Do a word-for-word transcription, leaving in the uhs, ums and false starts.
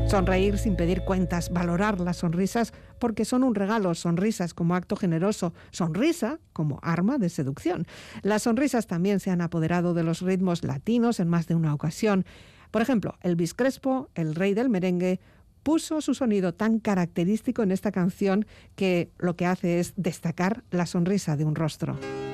Sonreír sin pedir cuentas, valorar las sonrisas porque son un regalo, sonrisas como acto generoso, sonrisa como arma de seducción. Las sonrisas también se han apoderado de los ritmos latinos en más de una ocasión. Por ejemplo, Elvis Crespo, el rey del merengue, puso su sonido tan característico en esta canción que lo que hace es destacar la sonrisa de un rostro.